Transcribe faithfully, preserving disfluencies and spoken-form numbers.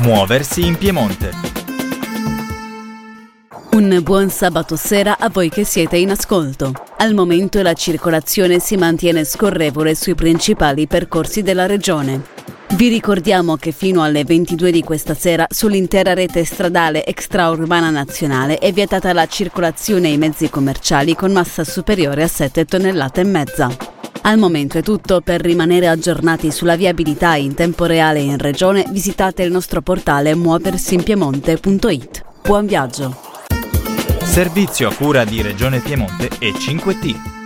Muoversi in Piemonte. Un buon sabato sera a voi che siete in ascolto. Al momento la circolazione si mantiene scorrevole sui principali percorsi della regione. Vi ricordiamo che fino alle ventidue di questa sera sull'intera rete stradale extraurbana nazionale è vietata la circolazione ai mezzi commerciali con massa superiore a sette tonnellate e mezza. Al momento è tutto. Per rimanere aggiornati sulla viabilità in tempo reale in regione visitate il nostro portale muoversinpiemonte punto it. Buon viaggio! Servizio a cura di Regione Piemonte e cinque T.